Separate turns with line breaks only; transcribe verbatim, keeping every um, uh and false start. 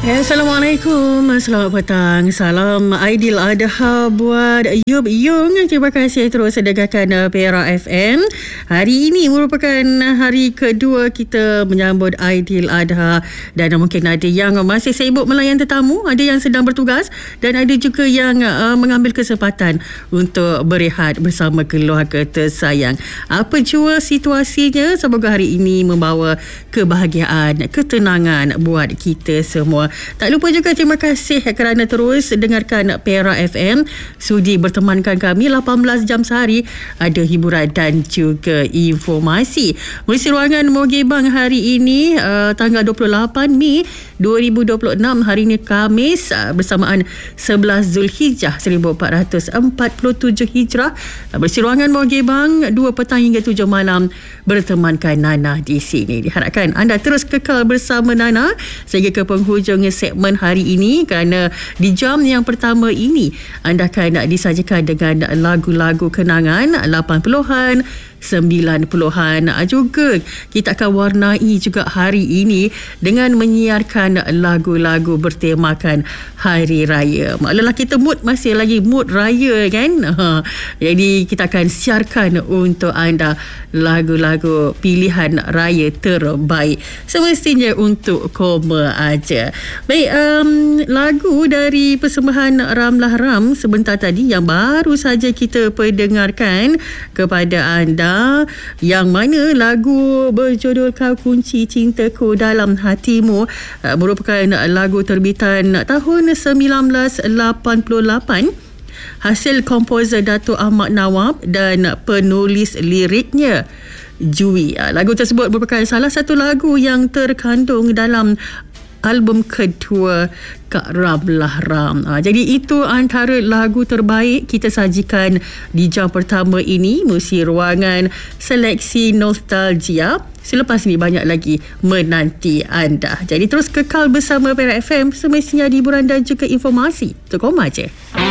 Ya, Assalamualaikum, selamat petang. Salam Aidil Adha buat Yub Yung. Terima kasih terus dengarkan Perak F M. Hari ini merupakan hari kedua kita menyambut Aidil Adha, dan mungkin ada yang masih sibuk melayan tetamu, ada yang sedang bertugas, dan ada juga yang uh, mengambil kesempatan untuk berehat bersama keluarga tersayang. Apa jua situasinya, semoga hari ini membawa kebahagiaan, ketenangan buat kita semua. Tak lupa juga terima kasih kerana terus dengarkan Perak F M. Sudi bertemankan kami lapan belas jam sehari. Ada hiburan dan juga informasi. Mengisi ruangan Moge Bang hari ini uh, tanggal dua puluh lapan Mei dua ribu dua puluh enam. Hari ini Khamis uh, bersamaan sebelas Zulhijjah seribu empat ratus empat puluh tujuh Hijrah. Uh, Mengisi ruangan Moge Bang dua petang hingga tujuh malam bertemankan Nana di sini. Diharapkan anda terus kekal bersama Nana sehingga ke penghujung segmen hari ini, kerana di jam yang pertama ini anda akan disajikan dengan lagu-lagu kenangan lapan puluhan, sembilan puluhan. Juga kita akan warnai juga hari ini dengan menyiarkan lagu-lagu bertemakan Hari Raya. Maklumlah kita mood masih lagi mood raya kan. Ha. Jadi kita akan siarkan untuk anda lagu-lagu pilihan raya terbaik, semestinya untuk koma aja. Baik, um, lagu dari persembahan Ramlah Ram sebentar tadi yang baru saja kita perdengarkan kepada anda, yang mana lagu berjudul Kau Kunci Cintaku Dalam Hatimu uh, merupakan lagu terbitan tahun sembilan belas lapan puluh lapan, hasil komposer Dato' Ahmad Nawab dan penulis liriknya Jui. Uh, lagu tersebut merupakan salah satu lagu yang terkandung dalam album kedua Kak Ramlah Ram. Ha, jadi itu antara lagu terbaik kita sajikan di jam pertama ini, Musi Ruangan Seleksi Nostalgia. Selepas ini banyak lagi menanti anda. Jadi terus kekal bersama Perak F M, semestinya hiburan dan juga informasi. Untuk koma je.